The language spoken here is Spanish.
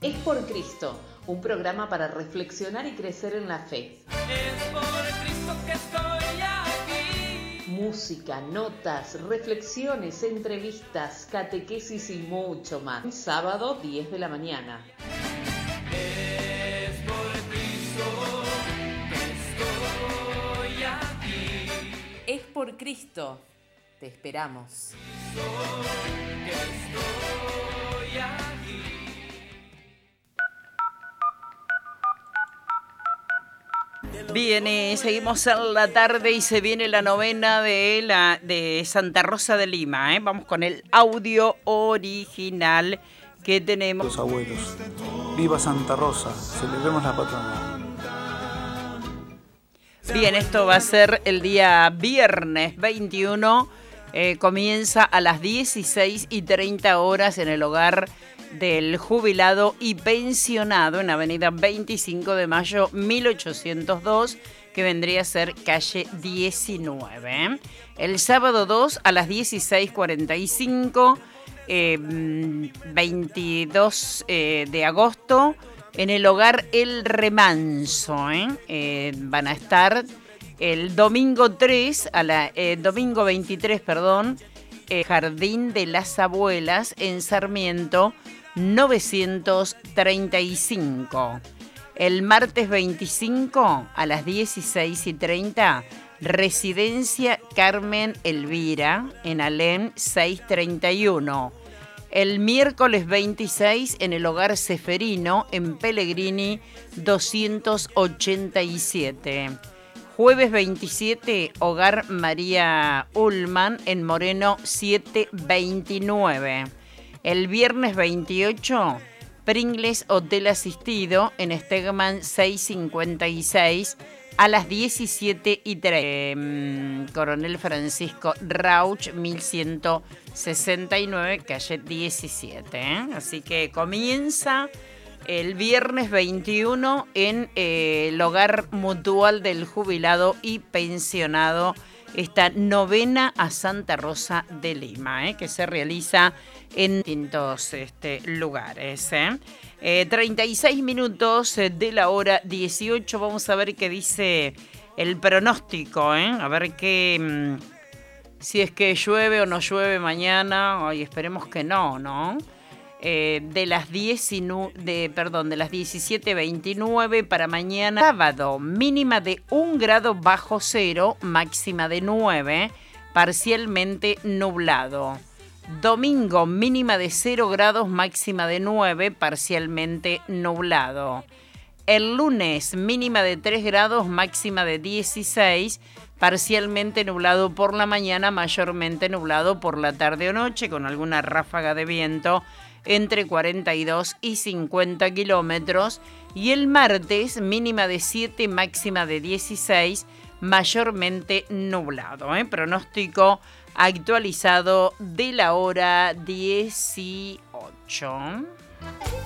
Es por Cristo, un programa para reflexionar y crecer en la fe. Es por Cristo que estoy aquí. Música, notas, reflexiones, entrevistas, catequesis y mucho más. Sábado 10 de la mañana. Es por Cristo que estoy aquí. Es por Cristo. Te esperamos. Que estoy aquí. Bien, seguimos en la tarde y se viene la novena de Santa Rosa de Lima. Vamos con el audio original que tenemos. Los abuelos. Viva Santa Rosa, celebremos la patrona. Bien, esto va a ser el día viernes 21. Comienza a las 16:30 horas en el hogar del jubilado y pensionado en Avenida 25 de Mayo 1802, que vendría a ser calle 19. El sábado 2 a las 16:45, 22 de agosto, en el hogar El Remanso. Van a estar el domingo 23, Jardín de las Abuelas en Sarmiento 935. El martes 25 a las 16:30, Residencia Carmen Elvira en Alem 631. El miércoles 26 en el hogar Ceferino en Pellegrini 287. Jueves 27, Hogar María Ullman en Moreno 729. El viernes 28, Pringles Hotel Asistido en Stegman 656 a las 17:03. Coronel Francisco Rauch 1169, calle 17. Así que comienza el viernes 21 en el hogar mutual del jubilado y pensionado, esta novena a Santa Rosa de Lima, que se realiza en distintos lugares. 36 minutos de la hora 18. Vamos a ver qué dice el pronóstico, a ver qué, si es que llueve o no llueve mañana. Ay, esperemos que no, ¿no? De las 17:29 para mañana. Sábado, mínima de 1 grado bajo cero, máxima de 9, parcialmente nublado. Domingo, mínima de 0 grados, máxima de 9, parcialmente nublado. El lunes, mínima de 3 grados, máxima de 16, parcialmente nublado por la mañana, mayormente nublado por la tarde o noche, con alguna ráfaga de viento entre 42 y 50 kilómetros. Y el martes, mínima de 7, máxima de 16, mayormente nublado. Pronóstico actualizado de la hora 18.